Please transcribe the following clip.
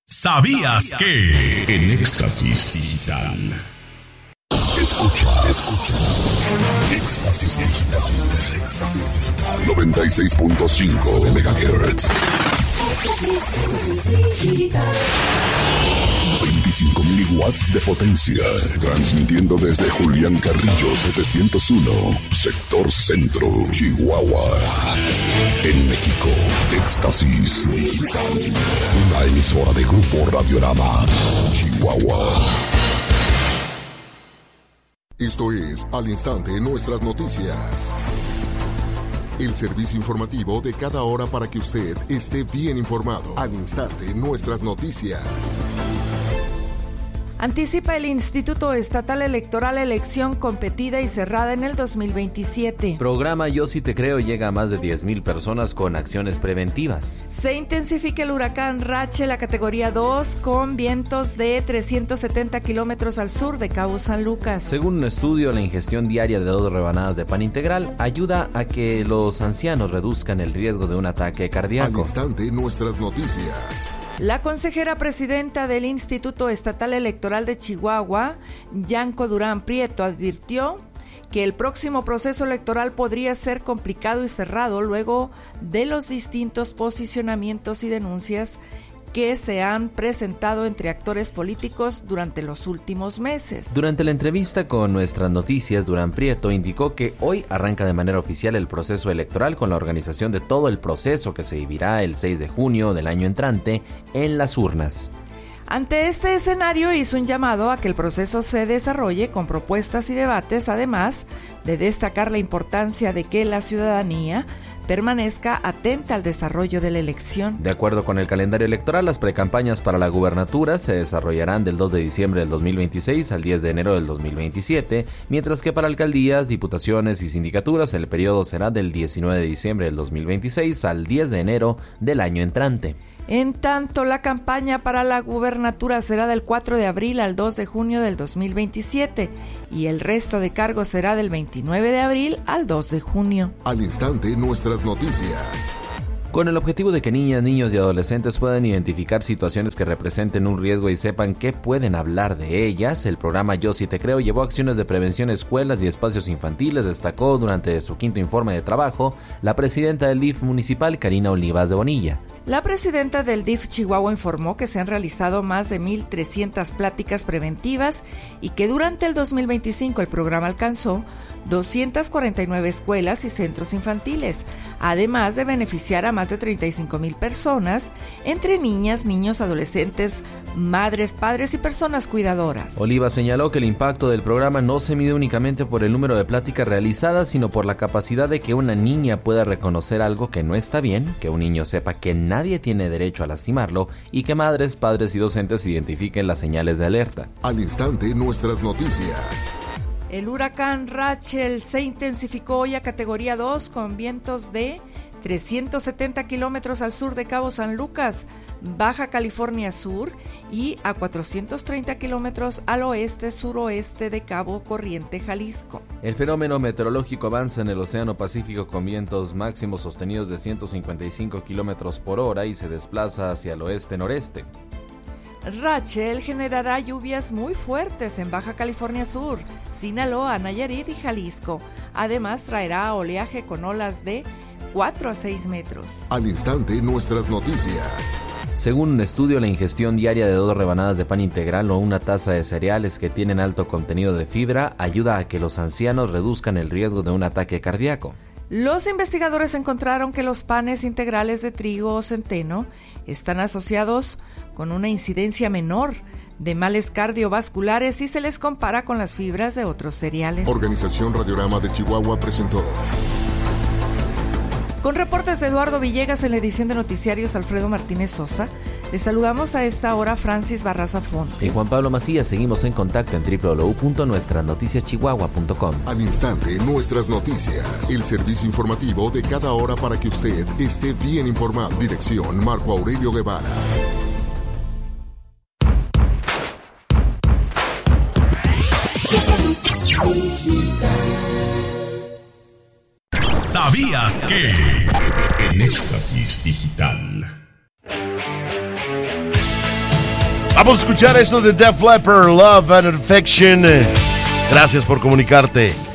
¿Sabías que? En Éxtasis Digital. Escucha. Éxtasis Digital. 96.5 de MHz. 25.000 watts de potencia. Transmitiendo desde Julián Carrillo 701, Sector Centro, Chihuahua. En México, Éxtasis Digital. Una emisora de Grupo Radiorama, Chihuahua. Esto es Al Instante Nuestras Noticias. El servicio informativo de cada hora para que usted esté bien informado. Al Instante Nuestras Noticias. Anticipa el Instituto Estatal Electoral elección competida y cerrada en el 2027. Programa Yo Sí Te Creo llega a más de 10,000 personas con acciones preventivas. Se intensifica el huracán Rachel a categoría 2 con vientos de 370 kilómetros al sur de Cabo San Lucas. Según un estudio, la ingestión diaria de 2 rebanadas de pan integral ayuda a que los ancianos reduzcan el riesgo de un ataque cardíaco. Al Instante Nuestras Noticias. La consejera presidenta del Instituto Estatal Electoral de Chihuahua, Yanko Durán Prieto, advirtió que el próximo proceso electoral podría ser complicado y cerrado luego de los distintos posicionamientos y denuncias que se han presentado entre actores políticos durante los últimos meses. Durante la entrevista con Nuestras Noticias, Durán Prieto indicó que hoy arranca de manera oficial el proceso electoral con la organización de todo el proceso que se vivirá el 6 de junio del año entrante en las urnas. Ante este escenario hizo un llamado a que el proceso se desarrolle con propuestas y debates, además de destacar la importancia de que la ciudadanía permanezca atenta al desarrollo de la elección. De acuerdo con el calendario electoral, las precampañas para la gubernatura se desarrollarán del 2 de diciembre del 2026 al 10 de enero del 2027, mientras que para alcaldías, diputaciones y sindicaturas el periodo será del 19 de diciembre del 2026 al 10 de enero del año entrante. En tanto, la campaña para la gubernatura será del 4 de abril al 2 de junio del 2027 y el resto de cargos será del 29 de abril al 2 de junio. Al Instante Nuestras Noticias. Con el objetivo de que niñas, niños y adolescentes puedan identificar situaciones que representen un riesgo y sepan que pueden hablar de ellas, el programa Yo Sí Te Creo llevó acciones de prevención a escuelas y espacios infantiles, destacó durante su quinto informe de trabajo la presidenta del DIF municipal, Karina Olivas de Bonilla. La presidenta del DIF Chihuahua informó que se han realizado más de 1,300 pláticas preventivas y que durante el 2025 el programa alcanzó 249 escuelas y centros infantiles, además de beneficiar a más de 35,000 personas, entre niñas, niños, adolescentes, madres, padres y personas cuidadoras. Oliva señaló que el impacto del programa no se mide únicamente por el número de pláticas realizadas, sino por la capacidad de que una niña pueda reconocer algo que no está bien, que un niño sepa que nadie tiene derecho a lastimarlo y que madres, padres y docentes identifiquen las señales de alerta. Al Instante Nuestras Noticias. El huracán Rachel se intensificó hoy a categoría 2 con vientos de 370 kilómetros al sur de Cabo San Lucas, Baja California Sur, y a 430 kilómetros al oeste-suroeste de Cabo Corriente, Jalisco. El fenómeno meteorológico avanza en el Océano Pacífico con vientos máximos sostenidos de 155 kilómetros por hora y se desplaza hacia el oeste-noreste. Rachel generará lluvias muy fuertes en Baja California Sur, Sinaloa, Nayarit y Jalisco. Además, traerá oleaje con olas de 4 a 6 metros. Al Instante Nuestras Noticias. Según un estudio, la ingestión diaria de 2 rebanadas de pan integral o una taza de cereales que tienen alto contenido de fibra ayuda a que los ancianos reduzcan el riesgo de un ataque cardíaco. Los investigadores encontraron que los panes integrales de trigo o centeno están asociados con una incidencia menor de males cardiovasculares si se les compara con las fibras de otros cereales. Organización Radiorama de Chihuahua presentó. Con reportes de Eduardo Villegas en la edición de noticiarios Alfredo Martínez Sosa, les saludamos a esta hora Francis Barraza Fontes. Y Juan Pablo Macías, seguimos en contacto en www.nuestranoticiaschihuahua.com. Al Instante Nuestras Noticias, el servicio informativo de cada hora para que usted esté bien informado. Dirección Marco Aurelio Guevara. ¿Sabías que? En Éxtasis Digital. Vamos a escuchar esto de Def Leppard, Love and Affection. Gracias por comunicarte.